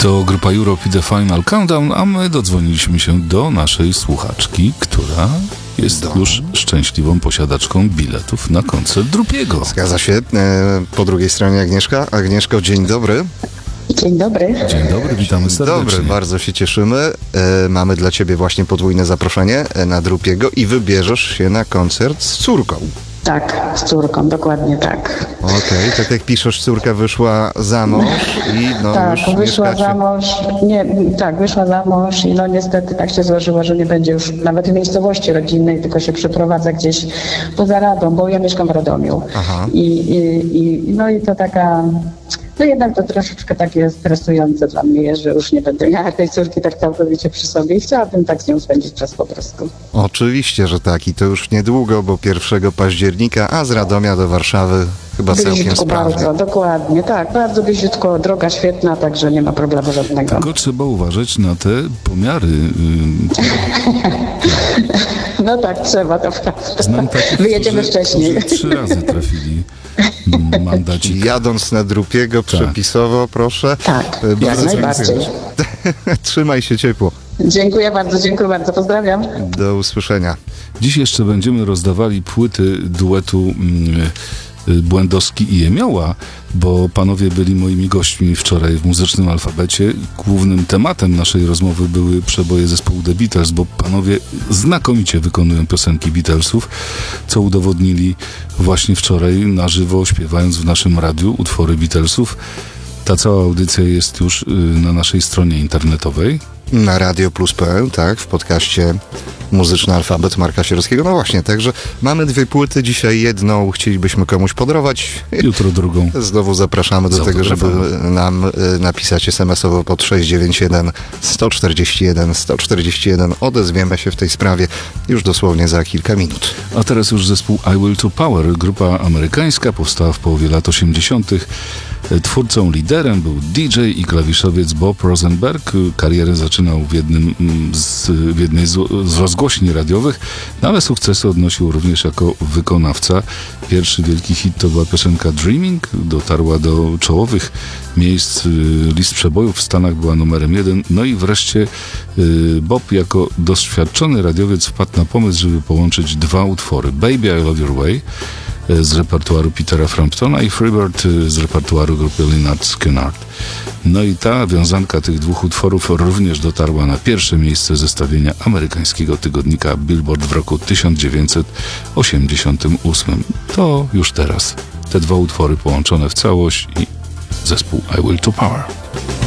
To grupa Europe i The Final Countdown, a my dodzwoniliśmy się do naszej słuchaczki, która jest już szczęśliwą posiadaczką biletów na koncert Drupiego. Zgadza się. Po drugiej stronie Agnieszka. Agnieszko, dzień dobry. Dzień dobry. Dzień dobry, witamy serdecznie. Dobry, bardzo się cieszymy. Mamy dla ciebie właśnie podwójne zaproszenie na Drupiego i wybierzesz się na koncert z córką. Tak, z córką, dokładnie tak. Okej, tak jak piszesz, córka wyszła za mąż i Tak, już wyszła mieszkacie. za mąż. Wyszła za mąż i niestety tak się złożyło, że nie będzie już nawet w miejscowości rodzinnej, tylko się przeprowadza gdzieś poza Radą, bo ja mieszkam w Radomiu. Aha. I to taka... No jednak to troszeczkę takie stresujące dla mnie, że już nie będę miała tej córki tak całkowicie przy sobie i chciałabym tak z nią spędzić czas po prostu. Oczywiście, że tak i to już niedługo, bo 1 października, a z Radomia do Warszawy chyba całkiem Bliziutko sprawnie. bardzo, dokładnie, tak, bardzo bliziutko, droga świetna, także nie ma problemu żadnego. Tylko trzeba uważać na te pomiary. No tak, trzeba, to prawda. Znam takich, Wyjedziemy wcześniej. którzy 3 razy trafili mandacik. Jadąc na Drupiego przepisowo, proszę. Tak, jak Bardzo najbardziej. dziękuję. Trzymaj się ciepło. Dziękuję bardzo, pozdrawiam. Do usłyszenia. Dziś jeszcze będziemy rozdawali płyty duetu Błędowski i Jemioła, bo panowie byli moimi gośćmi wczoraj w Muzycznym Alfabecie. Głównym tematem naszej rozmowy były przeboje zespołu The Beatles, bo panowie znakomicie wykonują piosenki Beatlesów, co udowodnili właśnie wczoraj na żywo, śpiewając w naszym radiu utwory Beatlesów. Ta cała audycja jest już na naszej stronie internetowej. Na radioplus.pl, tak, w podcaście Muzyczny Alfabet Marka Sierockiego. No właśnie, także mamy 2 płyty, dzisiaj jedną chcielibyśmy komuś podarować. Jutro drugą. Znowu zapraszamy do tego, żeby nam napisać SMS-owo pod 691 141 141. Odezwiemy się w tej sprawie już dosłownie za kilka minut. A teraz już zespół I Will to Power, grupa amerykańska, powstała w połowie lat 80. Twórcą, liderem był DJ i klawiszowiec Bob Rosenberg. Karierę zaczynał w jednej z rozgłośni radiowych, no ale sukcesy odnosił również jako wykonawca. Pierwszy wielki hit to była piosenka Dreaming, dotarła do czołowych miejsc list przebojów w Stanach, była numerem 1. No i wreszcie Bob jako doświadczony radiowiec wpadł na pomysł, żeby połączyć 2 utwory. Baby I Love Your Way z repertuaru Petera Framptona i Freebird z repertuaru grupy Lynyrd Skynyrd. No i ta wiązanka tych 2 utworów również dotarła na pierwsze miejsce zestawienia amerykańskiego tygodnika Billboard w roku 1988. To już teraz te 2 utwory połączone w całość i zespół I Will to Power.